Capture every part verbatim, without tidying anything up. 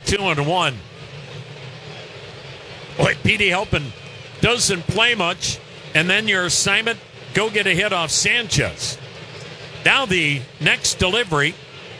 two and one. Boy, Petey Halpin doesn't play much, and then your assignment, go get a hit off Sanchez. Now the next delivery,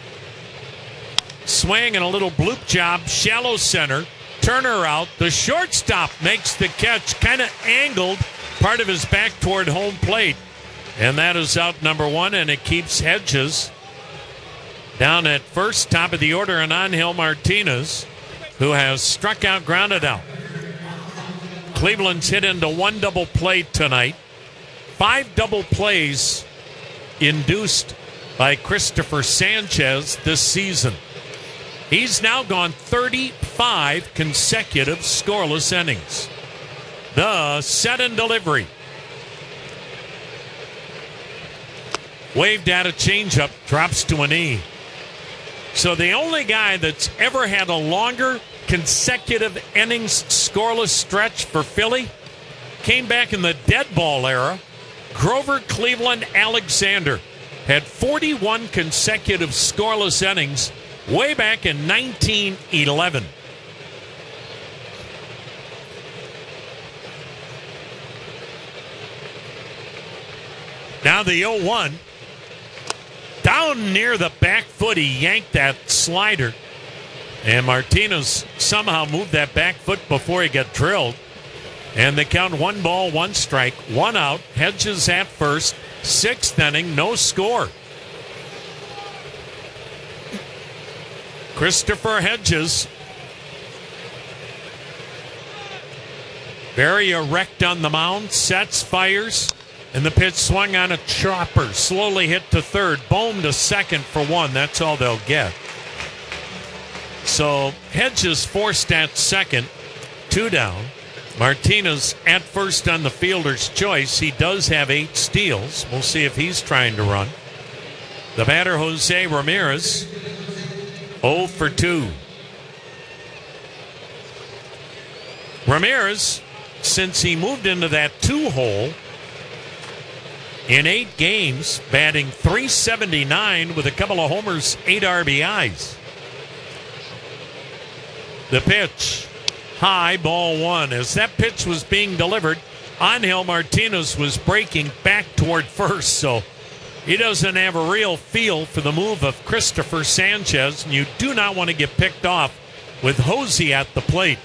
swing and a little bloop job, shallow center, Turner out. The shortstop makes the catch, kind of angled part of his back toward home plate. And that is out number one, and it keeps Hedges down at first, top of the order, and Angel Martinez, who has struck out, grounded out. Cleveland's hit into one double play tonight. Five double plays induced by Christopher Sanchez this season. He's now gone thirty-five consecutive scoreless innings. The set and delivery. Waved at a changeup, drops to a knee. So the only guy that's ever had a longer consecutive innings scoreless stretch for Philly came back in the dead ball era. Grover Cleveland Alexander had forty-one consecutive scoreless innings way back in nineteen eleven. Now the oh one. Down near the back foot, he yanked that slider. And Martinez somehow moved that back foot before he got drilled. And they count one ball, one strike, one out. Hedges at first. Sixth inning, no score. Christopher Hedges. Very erect on the mound. Sets, fires. And the pitch swung on a chopper. Slowly hit to third. Bohm to second for one. That's all they'll get. So Hedges forced at second. Two down. Martinez at first on the fielder's choice. He does have eight steals. We'll see if he's trying to run. The batter, Jose Ramirez, oh for two. Ramirez, since he moved into that two hole, in eight games, batting three seventy-nine with a couple of homers, eight R B Is. The pitch, high, ball one. As that pitch was being delivered, Angel Martinez was breaking back toward first, so he doesn't have a real feel for the move of Christopher Sanchez, and you do not want to get picked off with Hosey at the plate.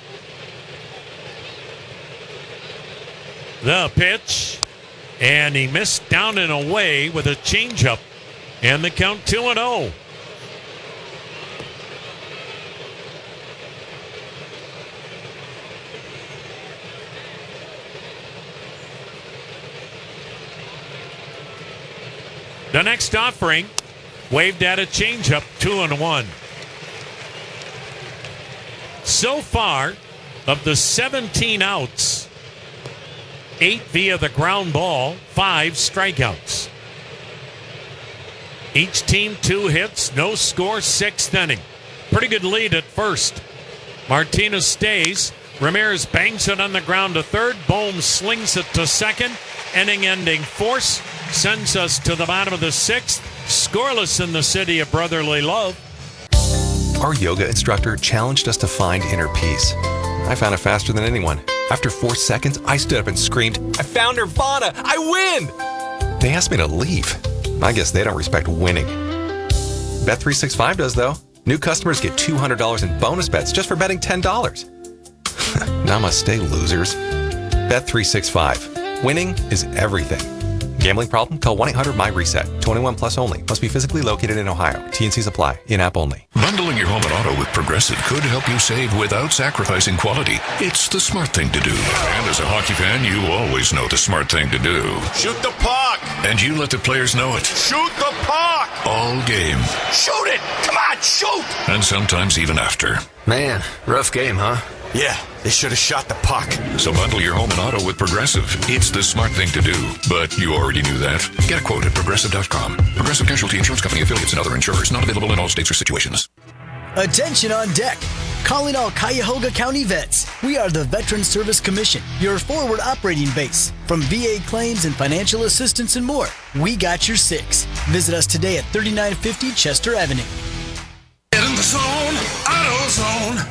The pitch. And he missed down and away with a changeup. And the count two and oh. The next offering, waved at a changeup, two and one. So far, of the seventeen outs, eight via the ground ball, five strikeouts. Each team two hits, no score, sixth inning. Pretty good lead at first. Martinez stays. Ramirez bangs it on the ground to third. Bohm slings it to second. Inning-ending force sends us to the bottom of the sixth. Scoreless in the city of brotherly love. Our yoga instructor challenged us to find inner peace. I found it faster than anyone. After four seconds, I stood up and screamed, "I found Nirvana! I win!" They asked me to leave. I guess they don't respect winning. Bet three sixty-five does, though. New customers get two hundred dollars in bonus bets just for betting ten dollars. Namaste, losers. Bet three sixty-five. Winning is everything. Gambling problem? Call one eight hundred my reset. twenty-one plus only. Must be physically located in Ohio. T and Cs apply. In-app only. Bundling your home and auto with Progressive could help you save without sacrificing quality. It's the smart thing to do. And as a hockey fan, you always know the smart thing to do. Shoot the puck! And you let the players know it. Shoot the puck! All game. Shoot it! Come on, shoot! And sometimes even after. Man, rough game, huh? Yeah, they should have shot the puck. So bundle your home and auto with Progressive. It's the smart thing to do. But you already knew that. Get a quote at Progressive dot com. Progressive Casualty Insurance Company affiliates and other insurers. Not available in all states or situations. Attention on deck. Calling all Cuyahoga County vets. We are the Veteran Service Commission, your forward operating base. From V A claims and financial assistance and more, we got your six. Visit us today at thirty-nine fifty Chester Avenue. Get in the zone, AutoZone.